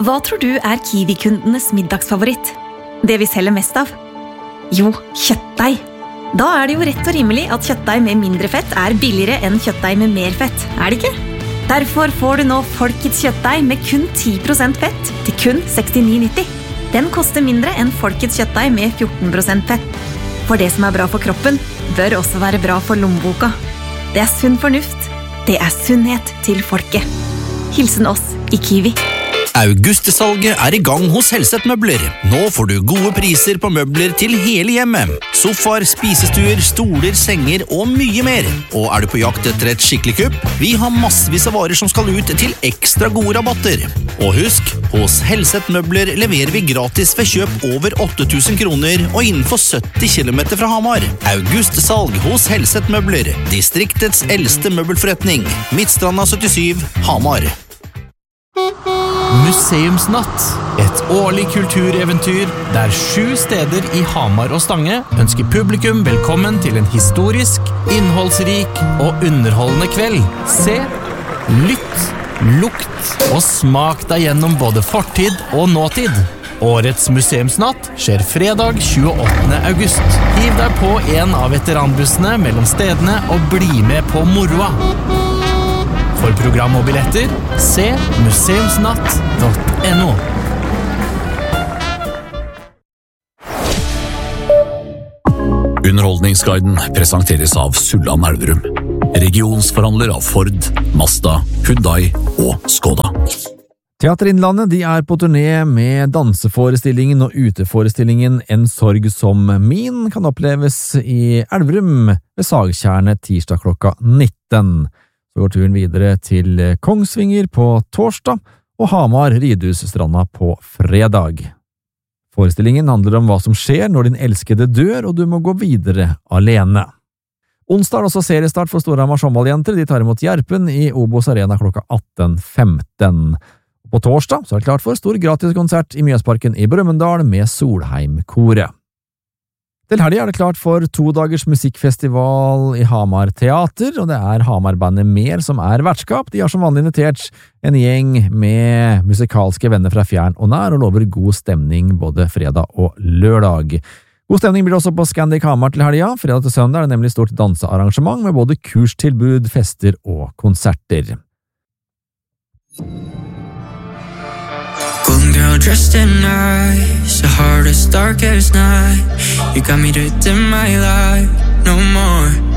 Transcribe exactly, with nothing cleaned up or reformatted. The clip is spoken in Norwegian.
Hva tror du er Kiwi-kundenes middagsfavoritt? Det vi selger mest av? Jo, kjøttdeig. Da er det jo rett og rimelig at kjøttdeig med mindre fett er billigere enn kjøttdeig med mer fett, er det ikke? Derfor får du nå Folkets kjøttdeig med kun ti prosent fett til kun sekstini nitti. Den koster mindre enn Folkets kjøttdeig med fjorten prosent fett. For det som er bra for kroppen, bør også være bra for lommeboka. Det er sunn fornuft. Det er sunnhet til folket. Hilsen oss i Kiwi. Augustsalget er i gang hos Helseth Møbler. Nå får du gode priser på møbler til hele hjemmet. Sofaer, spisestuer, stoler, senger og mye mer. Og er du på jakt etter et skikkelig kupp? Vi har massevis av varer som skal ut til ekstra gode rabatter. Og husk, hos Helseth Møbler leverer vi gratis ved kjøp over åtte tusen kroner og innenfor sytti kilometer fra Hamar. Augustsalg hos Helseth Møbler, distriktets eldste møbelforretning. Midtstranda syttisju, Hamar. Museumsnatt, et årlig kultureventyr der sju steder i Hamar og Stange ønsker publikum velkommen til en historisk, innholdsrik og underholdende kveld. Se, lytt, lukt og smak deg gjennom både fortid og nåtid. Årets museumsnatt skjer fredag tjueåttende august. Hiv deg på en av veteranbussene mellom stedene og bli med på moroa. For program og billetter, se museumsnatt punktum no. Underholdningsguiden presenteres av Sulland Elverum, regionsforhandler av Ford, Mazda, Hyundai og Skoda. Teater Innlandet de er på turné med danseforestillingen og uteforestillingen En sorg som min kan oppleves i Elverum ved Sagtjernet tirsdag klokka nitten. Så går turen videre til Kongsvinger på torsdag og Hamar Ridhusstranda på fredag. Forestillingen handler om hva som skjer når din elskede dør og du må gå videre alene. Onsdag er også seriestart for Storhamars håndballjenter. De tar imot Gjerpen i Obos Arena klokka atten femten. På torsdag så er det klart for stor gratiskonsert i Mjøsparken i Brumunddal med Solheim-koret. Til helgen er det klart for to dagers musikkfestival i Hamar Teater, og det er Hamar-bandet Mer som er vertskap. De har som vanlig invitert en gjeng med musikalske venner fra fjern og nær, og lover god stemning både fredag og lørdag. God stemning blir det også på Scandic Hamar til helgen. Fredag til søndag er det nemlig stort dansearrangement med både kurstilbud, fester og konserter. Golden girl dressed in nice, the hardest, darkest night. You got me to dim my light, no more.